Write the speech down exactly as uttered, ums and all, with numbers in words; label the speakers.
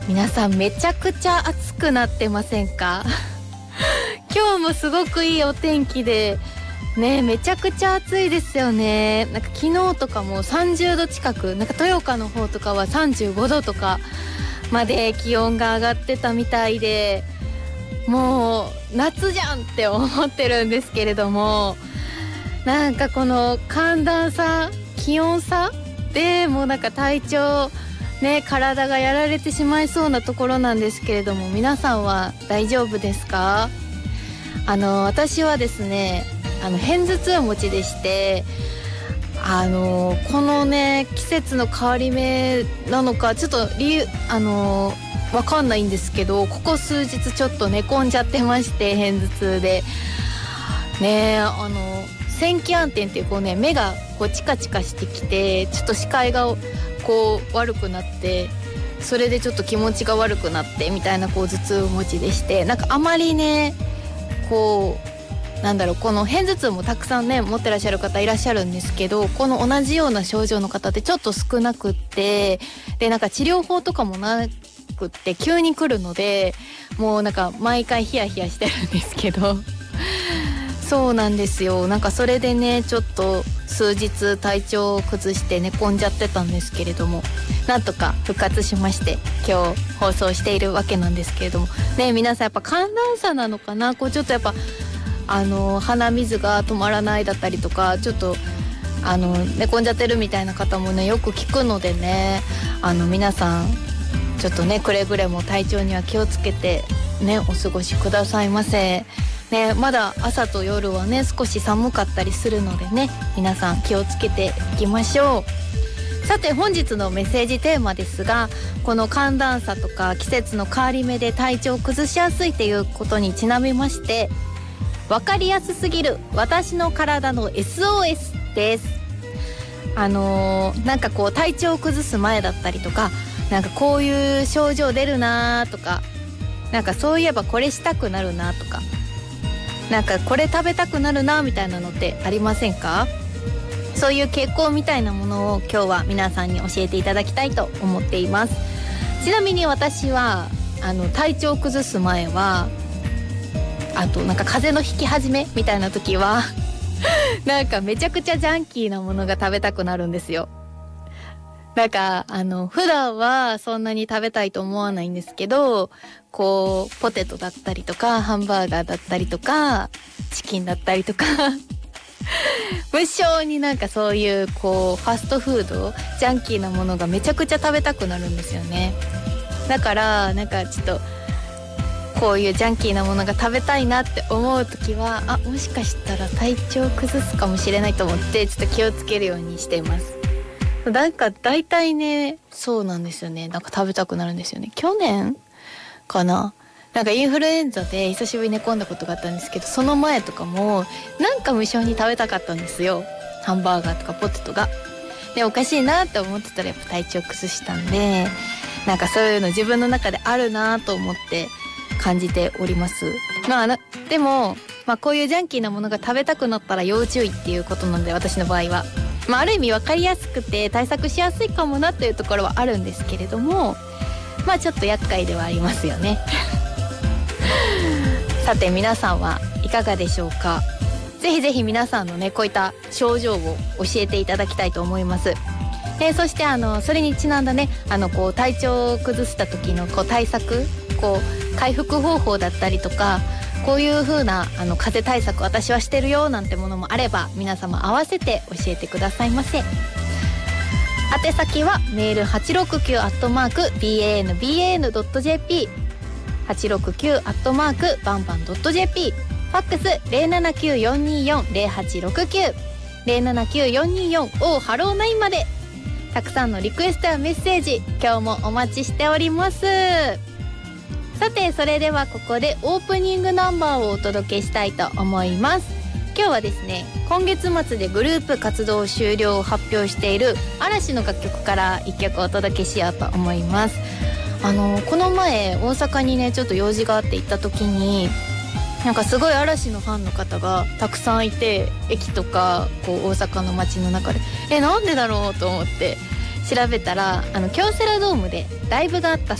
Speaker 1: 皆さんめちゃくちゃ暑くなってませんか？今日もすごくいいお天気でね、めちゃくちゃ暑いですよね。なんか昨日とかもさんじゅうど近く、なんか豊岡の方とかはさんじゅうごどとかまで気温が上がってたみたいで、もう夏じゃんって思ってるんですけれども、なんかこの寒暖差、気温差でもうなんか体調ね、体がやられてしまいそうなところなんですけれども、皆さんは大丈夫ですか？あの私はですね、あの片頭痛持ちでして、あのこのね季節の変わり目なのかちょっと理由あのわかんないんですけど、ここ数日ちょっと寝込んじゃってまして、片頭痛でね、あの線気暗転っていうこうね、目がこうチカチカしてきて、ちょっと視界がこう悪くなって、それでちょっと気持ちが悪くなってみたいなこう頭痛持ちでして、なんかあまりねこうなんだろう、この片頭痛もたくさんね持ってらっしゃる方いらっしゃるんですけど、この同じような症状の方ってちょっと少なくって、でなんか治療法とかもなくって急に来るので、もうなんか毎回ヒヤヒヤしてるんですけどそうなんですよ。なんかそれでねちょっと数日体調を崩して寝込んじゃってたんですけれども、なんとか復活しまして今日放送しているわけなんですけれどもね、皆さんやっぱ寒暖差なのかな、こうちょっとやっぱあの鼻水が止まらないだったりとか、ちょっとあの寝込んじゃってるみたいな方もねよく聞くのでね、あの皆さんちょっとねくれぐれも体調には気をつけてねお過ごしくださいませね。まだ朝と夜はね少し寒かったりするのでね、皆さん気をつけていきましょう。さて本日のメッセージテーマですが、この寒暖差とか季節の変わり目で体調を崩しやすいということにちなみまして、分かりやすすぎる私の体の エスオーエス です。あのー、なんかこう体調を崩す前だったりとか、なんかこういう症状出るなとか、なんかそういえばこれしたくなるなとか、なんかこれ食べたくなるなみたいなのってありませんか？そういう傾向みたいなものを今日は皆さんに教えていただきたいと思っています。ちなみに私はあの体調を崩す前は、あとなんか風邪のひき始めみたいな時はなんかめちゃくちゃジャンキーなものが食べたくなるんですよ。なんかあの普段はそんなに食べたいと思わないんですけど、こうポテトだったりとかハンバーガーだったりとかチキンだったりとか無性になんかそういうこうファストフードジャンキーなものがめちゃくちゃ食べたくなるんですよね。だからなんかちょっとこういうジャンキーなものが食べたいなって思う時は、あ、もしかしたら体調崩すかもしれないと思ってちょっと気をつけるようにしています。なんか大体ねそうなんですよね、なんか食べたくなるんですよね。去年かな、なんかインフルエンザで久しぶりに寝込んだことがあったんですけど、その前とかもなんか無性に食べたかったんですよ、ハンバーガーとかポテトが。でおかしいなって思ってたらやっぱ体調崩したんで、なんかそういうの自分の中であるなと思って感じております。まあなでも、まあ、こういうジャンキーなものが食べたくなったら要注意っていうことなので、私の場合は、まあ、ある意味分かりやすくて対策しやすいかもなというところはあるんですけれども、まあちょっと厄介ではありますよねさて皆さんはいかがでしょうか。ぜひぜひ皆さんのねこういった症状を教えていただきたいと思います。でそしてあのそれにちなんだね、あのこう体調を崩した時のこう対策、こう回復方法だったりとか、こういう風なあの風邪対策私はしてるよなんてものもあれば、皆様合わせて教えてくださいませ。宛先はメール はちろくきゅう アットマーク ビーエーエヌビーエーエヌ ドット ジェーピー はちろくきゅう アットマーク バンバン ドット ジェーピー、 ファックス ゼロななきゅうよんにーよん ゼロはちろくきゅう ゼロななきゅうよんにーよん をハローナインまで、たくさんのリクエストやメッセージ今日もお待ちしております。さてそれではここでオープニングナンバーをお届けしたいと思います。今日はですね、今月末でグループ活動終了を発表している嵐の楽曲からいっきょくお届けしようと思います。あのこの前大阪にねちょっと用事があって行った時に、なんかすごい嵐のファンの方がたくさんいて、駅とかこう大阪の街の中でえなんでだろうと思って調べたら、あの京セラドームでライブがあった